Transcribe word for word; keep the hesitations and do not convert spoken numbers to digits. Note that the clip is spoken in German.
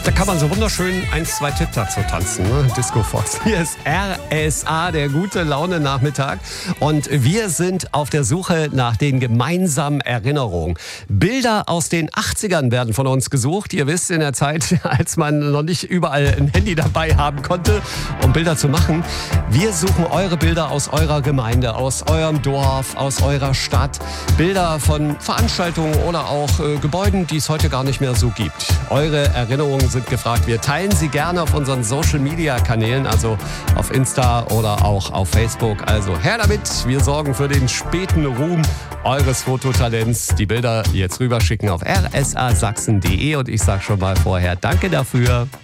Da kann man so wunderschön eins, zwei Tip-Takt so tanzen, ne? Disco Fox. Hier ist R S A, der gute Laune-Nachmittag. Und wir sind auf der Suche nach den gemeinsamen Erinnerungen. Bilder aus den achtzigern werden von uns gesucht. Ihr wisst, in der Zeit, als man noch nicht überall ein Handy dabei haben konnte, um Bilder zu machen. Wir suchen eure Bilder aus eurer Gemeinde, aus eurem Dorf, aus eurer Stadt. Bilder von Veranstaltungen oder auch äh, Gebäuden, die es heute gar nicht mehr so gibt. Eure Erinnerungen sind gefragt. Wir teilen sie gerne auf unseren Social-Media-Kanälen, also auf Insta oder auch auf Facebook. Also her damit, wir sorgen für den späten Ruhm eures Fototalents. Die Bilder jetzt rüberschicken auf r s a sachsen punkt d e und ich sage schon mal vorher Danke dafür.